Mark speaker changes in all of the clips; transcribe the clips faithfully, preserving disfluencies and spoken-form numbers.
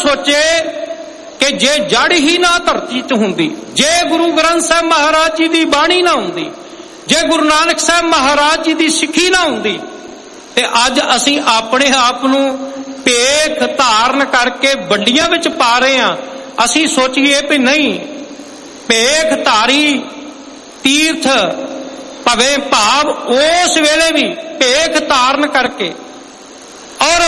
Speaker 1: सोचे कि जे जड़ ही ना धरती च हुंदी, जे गुरु ग्रंथ साहब महाराज जी की बाणी ना हुंदी, जे गुरु नानक साहब महाराज जी की सिੱਖੀ ना हुंदी, ते अज असीं अपने आप नूं भेख धारण करके वंडियां विच पा रहे हां। असीं सोचीए भी नहीं, भेख धारी तीर्थ भवे भाव उस वेले भी भेख धारण करके और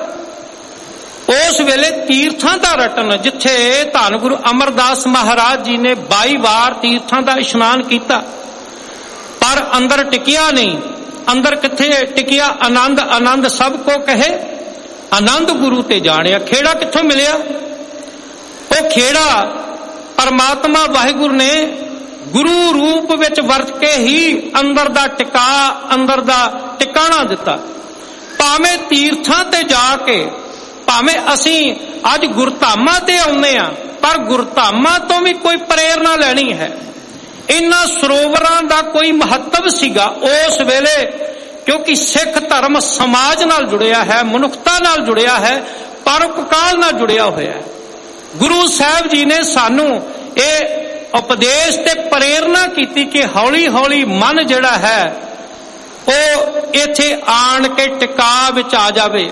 Speaker 1: उस वेले तीर्थां दा रटन, जिथे धन गुरु अमरदास महाराज जी ने बाई बार तीर्थां दा इशनान किया पर अंदर टिकिया नहीं। अंदर किथे टिकिया? आनंद आनंद सबको कहे, आनंद गुरु ते जानिया। खेड़ा किथों मिलिया? वो खेड़ा परमात्मा वाहिगुरु ने गुरु रूप विच वरत के ही अंदर दा टिका, अंदर दा टिकाणा दिता। भावें तीर्थां ते जाके, भावें असीं अज गुरधामां ते आउंदे आ, पर गुरधामां तो भी कोई प्रेरणा लैनी है। इन्हां सरोवरां दा कोई महत्व सीगा उस वेले, क्योंकि सिख धर्म समाज नाल जुड़िया है, मनुखता नाल जुड़िया है, परोपकार नाल जुड़िया होया है। गुरु साहब जी ने सानू ये उपदेश ते प्रेरणा की कि हौली हौली मन जिहड़ा है वो इत्थे आण के टिका विच आ जावे।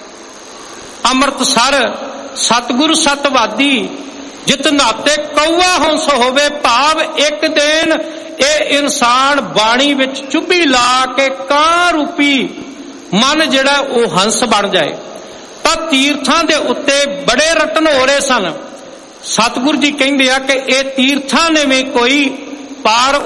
Speaker 1: अमृतसर सतगुरु सतवादी जित नाते कौआ हंस होवे, भाव एक दिन ये इंसान बाणी विच चुभी ला के कां रूपी मन जिहड़ा वो हंस बन जाए। पर तीर्थां दे उत्ते बड़े रटन हो रहे सन। सतगुरु जी कहंदे आ कि ये तीर्थां ने भी कोई पार